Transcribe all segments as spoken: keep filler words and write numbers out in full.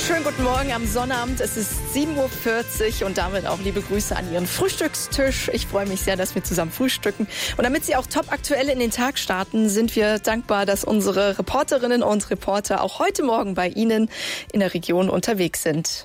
Schönen guten Morgen am Sonnabend. Es ist sieben Uhr vierzig und damit auch liebe Grüße an Ihren Frühstückstisch. Ich freue mich sehr, dass wir zusammen frühstücken. Und damit Sie auch top aktuell in den Tag starten, sind wir dankbar, dass unsere Reporterinnen und Reporter auch heute Morgen bei Ihnen in der Region unterwegs sind.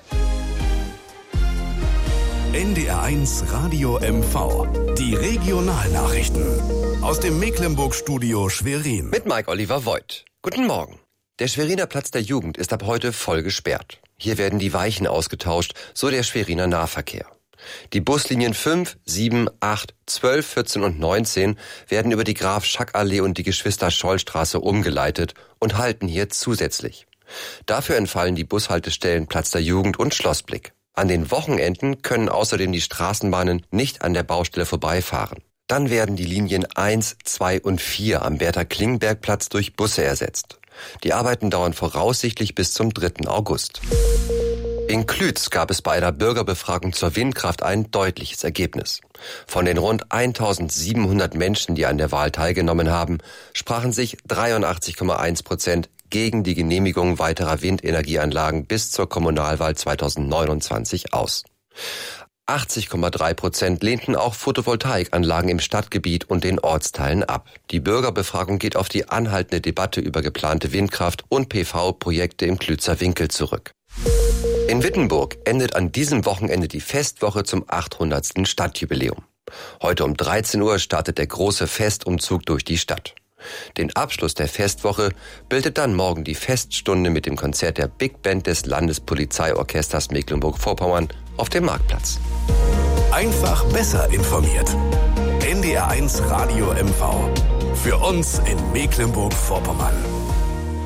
N D R eins Radio M V. Die Regionalnachrichten. Aus dem Mecklenburg-Studio Schwerin. Mit Mike Oliver Voigt. Guten Morgen. Der Schweriner Platz der Jugend ist ab heute voll gesperrt. Hier werden die Weichen ausgetauscht, so der Schweriner Nahverkehr. Die Buslinien fünf, sieben, acht, zwölf, vierzehn und neunzehn werden über die Graf-Schack-Allee und die Geschwister-Scholl-Straße umgeleitet und halten hier zusätzlich. Dafür entfallen die Bushaltestellen Platz der Jugend und Schlossblick. An den Wochenenden können außerdem die Straßenbahnen nicht an der Baustelle vorbeifahren. Dann werden die Linien eins, zwei und vier am Bertha-Klingberg-Platz durch Busse ersetzt. Die Arbeiten dauern voraussichtlich bis zum dritten August. In Klütz gab es bei einer Bürgerbefragung zur Windkraft ein deutliches Ergebnis. Von den rund eintausendsiebenhundert Menschen, die an der Wahl teilgenommen haben, sprachen sich dreiundachtzig Komma eins Prozent gegen die Genehmigung weiterer Windenergieanlagen bis zur Kommunalwahl zweitausendneunundzwanzig aus. achtzig Komma drei Prozent lehnten auch Photovoltaikanlagen im Stadtgebiet und den Ortsteilen ab. Die Bürgerbefragung geht auf die anhaltende Debatte über geplante Windkraft- und P V-Projekte im Klützer Winkel zurück. In Wittenburg endet an diesem Wochenende die Festwoche zum achthundertsten Stadtjubiläum. Heute um dreizehn Uhr startet der große Festumzug durch die Stadt. Den Abschluss der Festwoche bildet dann morgen die Feststunde mit dem Konzert der Big Band des Landespolizeiorchesters Mecklenburg-Vorpommern auf dem Marktplatz. Einfach besser informiert. N D R eins Radio M V. Für uns in Mecklenburg-Vorpommern.